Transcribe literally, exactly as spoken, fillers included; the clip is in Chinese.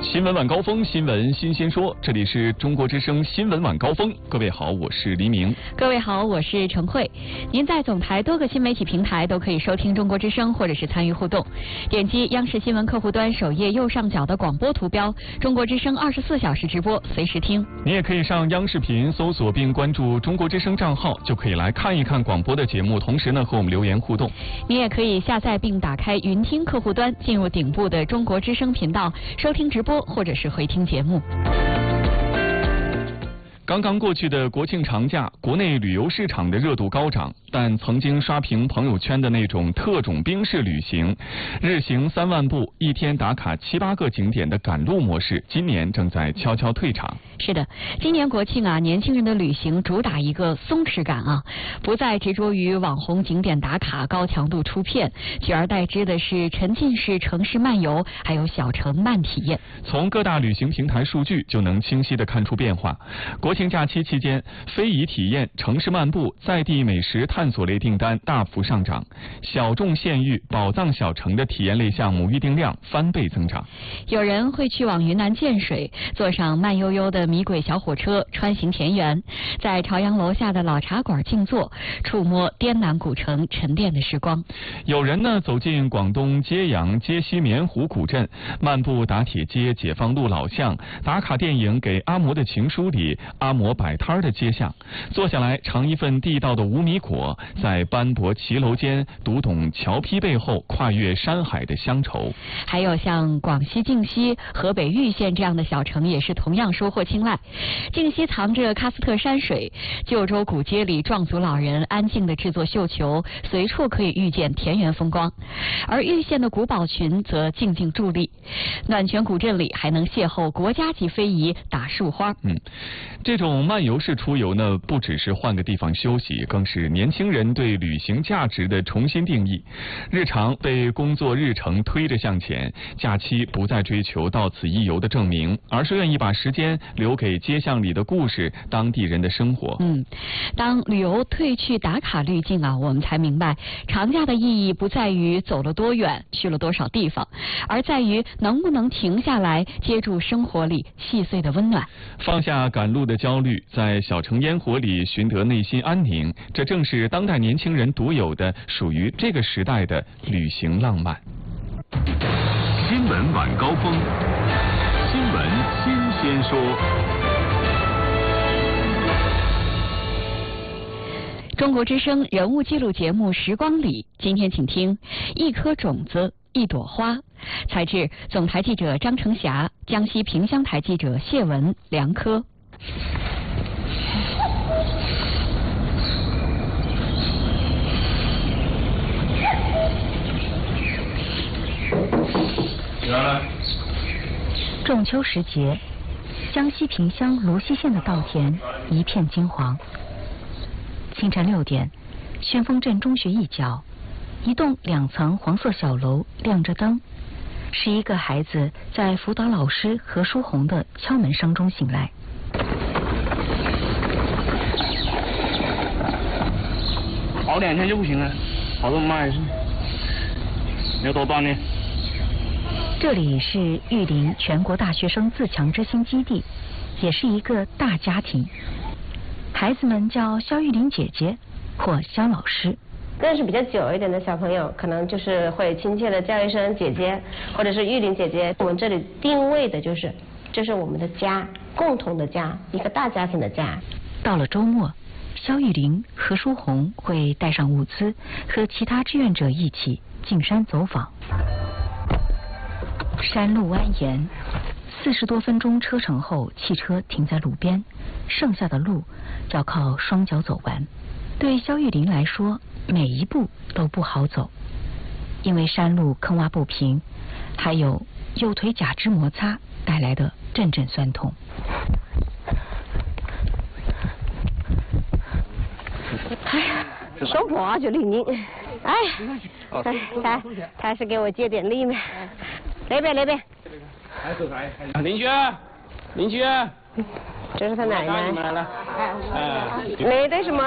新闻晚高峰，新闻新鲜说，这里是中国之声新闻晚高峰。各位好，我是黎明。 各位好，我是陈慧。您在总台多个新媒体平台都可以收听中国之声，或者是参与互动。点击央视新闻客户端首页右上角的广播图标，中国之声二十四小时直播，随时听。 你也可以上央视频搜索并关注中国之声账号，就可以来看一看广播的节目，同时呢和我们留言互动。 你也可以下载并打开云听客户端，进入顶部的中国之声频道，收听直播或者是回听节目。 刚刚过去的国庆长假，国内旅游市场的热度高涨，但曾经刷屏朋友圈的那种特种兵式旅行，日行三万步，一天打卡七八个景点的赶路模式，今年正在悄悄退场。 是的，今年国庆啊，年轻人的旅行主打一个松弛感啊，不再执着于网红景点打卡、高强度出片，取而代之的是沉浸式城市漫游，还有小城慢体验。 从各大旅行平台数据就能清晰地看出变化。国庆假期期间，非遗体验、城市漫步、在地美食探索类订单大幅上涨，小众县域、宝藏小城的体验类项目预订量翻倍增长。 有人会去往云南建水，坐上慢悠悠的米轨小火车穿行田园，在朝阳楼下的老茶馆静坐，触摸滇南古城沉淀的时光。 有人呢走进广东揭阳街西棉湖古镇，漫步打铁街、解放路老巷，打卡电影《给阿嬷的情书》里阿嬷摆摊的街巷，坐下来尝一份地道的无米果，在斑驳骑楼间读懂桥坯背后跨越山海的乡愁。 还有像广西靖西、河北玉县这样的小城，也是同样收获青睐。靖西藏着喀斯特山水，旧州古街里壮族老人安静地制作绣球，随处可以遇见田园风光。而玉县的古堡群则静静伫立，暖泉古镇里还能邂逅国家级非遗打树花。 嗯，这种漫游式出游呢，不只是换个地方休息，更是年轻人对旅行价值的重新定义。日常被工作日程推着向前，假期不再追求到此一游的证明，而是愿意把时间留给街巷里的故事，当地人的生活。 嗯，当旅游褪去打卡滤镜啊，我们才明白长假的意义不在于走了多远，去了多少地方，而在于能不能停下来，接住生活里细碎的温暖， 放下赶路的焦虑，在小城烟火里寻得内心安宁。这正是当代年轻人独有的，属于这个时代的旅行浪漫。 新闻晚高峰，新闻新鲜说。 中国之声人物记录节目《时光里》，今天请听一颗种子一朵花，采制总台记者张成霞，江西萍乡台记者谢文、梁科。 仲秋时节，江西萍乡芦溪县的稻田一片金黄。清晨六点，宣丰镇中学一角，一栋两层黄色小楼亮着灯，是一个孩子在辅导老师何书红的敲门声中醒来。 熬两天就不行了，好多妈也是，你要多锻炼。 这里是玉林全国大学生自强之星基地，也是一个大家庭。孩子们叫肖玉林姐姐或肖老师。 认识比较久一点的小朋友，可能就是会亲切的叫一声姐姐，或者是玉林姐姐。我们这里定位的就是，这是我们的家，共同的家，一个大家庭的家。 到了周末，肖玉林、何书红会带上物资，和其他志愿者一起进山走访。山路蜿蜒，四十多分钟车程后，汽车停在路边，剩下的路要靠双脚走完。对肖玉林来说，每一步都不好走，因为山路坑洼不平，还有右腿假肢摩擦带来的阵阵酸痛。 哎呀，手跛啊，就领你。哎，来来，还是给我借点力嘛。那边那边。 邻居，邻居。 这是他奶奶。 来了。 哎，没得什么。